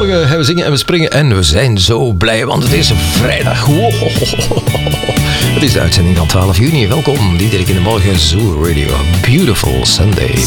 Goedemorgen, we zingen en we springen en we zijn zo blij, want het is vrijdag. Wow. Het is de uitzending van 12 juni. Welkom, Diederik in de morgen, Zoo Radio. Beautiful Sunday.